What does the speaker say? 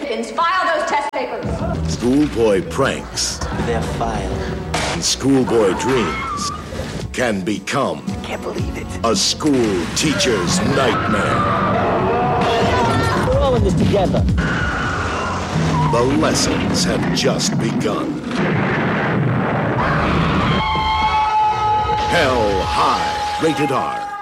linchpins. File those test papers. Schoolboy pranks. They're filed. And schoolboy dreams can become I can't believe it. a school teacher's nightmare. We're all in this together. The lessons have just begun. Hell High, rated R.